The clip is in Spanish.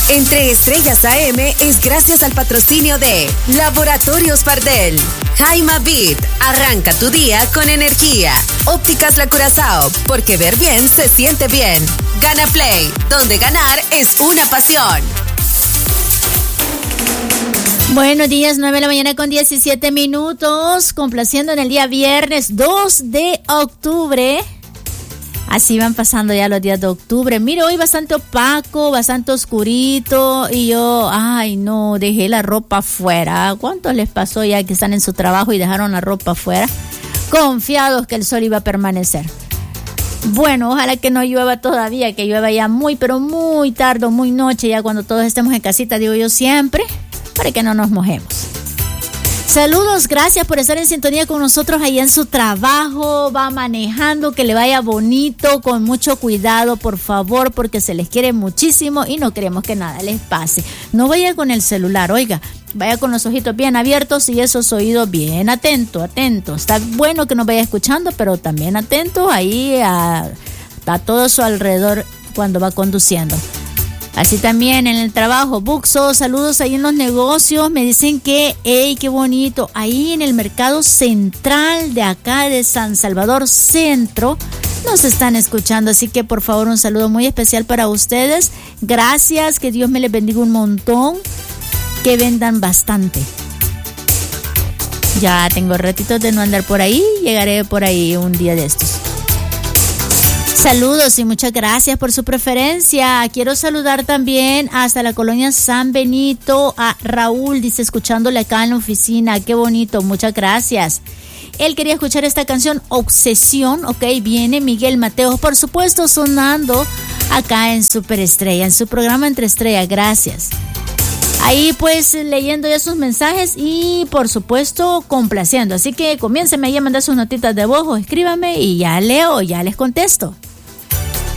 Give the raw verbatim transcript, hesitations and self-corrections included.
Entre Estrellas A M es gracias al patrocinio de Laboratorios Pardel, Jaima Vid, arranca tu día con energía. Ópticas La Curazao, porque ver bien se siente bien. Gana Play, donde ganar es una pasión. Buenos días, nueve de la mañana con diecisiete minutos, complaciendo en el día viernes dos de octubre. Así van pasando ya los días de octubre. Mire, hoy bastante opaco, bastante oscurito. Y yo, ay no, dejé la ropa afuera. ¿Cuántos les pasó ya que están en su trabajo y dejaron la ropa afuera? Confiados que el sol iba a permanecer. Bueno, ojalá que no llueva todavía, que llueva ya muy, pero muy tarde, muy noche, ya cuando todos estemos en casita, digo yo siempre, para que no nos mojemos. Saludos, gracias por estar en sintonía con nosotros allá en su trabajo, va manejando, que le vaya bonito, con mucho cuidado, por favor, porque se les quiere muchísimo y no queremos que nada les pase. No vaya con el celular, oiga, vaya con los ojitos bien abiertos y esos oídos bien atentos, atentos. Está bueno que nos vaya escuchando, pero también atento ahí a, a todo su alrededor cuando va conduciendo. Así también en el trabajo, Buxo, saludos ahí en los negocios, me dicen que, hey, qué bonito, ahí en el mercado central de acá de San Salvador Centro, nos están escuchando, así que por favor un saludo muy especial para ustedes, gracias, que Dios me les bendiga un montón, que vendan bastante. Ya tengo ratitos de no andar por ahí, llegaré por ahí un día de estos. Saludos y muchas gracias por su preferencia. Quiero saludar también hasta la colonia San Benito a Raúl, dice, escuchándole acá en la oficina. Qué bonito, muchas gracias. Él quería escuchar esta canción, Obsesión, ok, viene Miguel Mateos, por supuesto, sonando acá en Superestrella, en su programa Entre Estrellas, gracias. Ahí pues leyendo ya sus mensajes y por supuesto complaciendo, así que comiéncenme ahí a mandar sus notitas de voz o escríbanme y ya leo, ya les contesto.